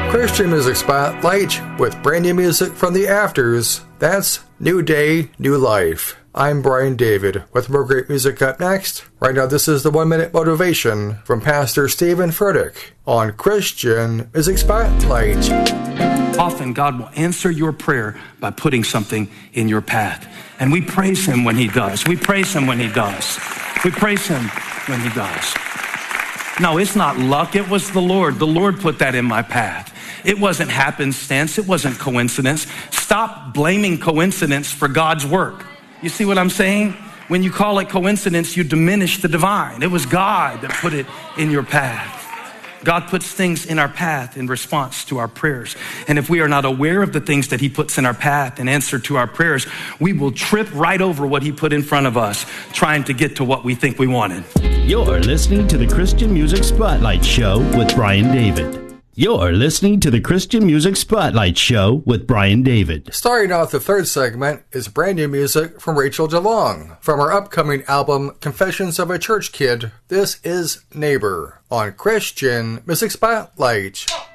Christian Music Spotlight with brand new music from the Afters. That's New Day, New Life. I'm Brian David with more great music up next. Right now, this is the 1 Minute Motivation from Pastor Stephen Furtick on Christian Music Spotlight. Often God will answer your prayer by putting something in your path. And we praise Him when He does. We praise Him when He does. We praise Him when He does. No, it's not luck. It was the Lord. The Lord put that in my path. It wasn't happenstance. It wasn't coincidence. Stop blaming coincidence for God's work. You see what I'm saying? When you call it coincidence, you diminish the divine. It was God that put it in your path. God puts things in our path in response to our prayers. And if we are not aware of the things that He puts in our path in answer to our prayers, we will trip right over what He put in front of us, trying to get to what we think we wanted. You're listening to the Christian Music Spotlight Show with Brian David. You're listening to the Christian Music Spotlight Show with Brian David. Starting off the third segment is brand new music from Rachel DeLong. From her upcoming album, Confessions of a Church Kid, this is Neighbor on Christian Music Spotlight.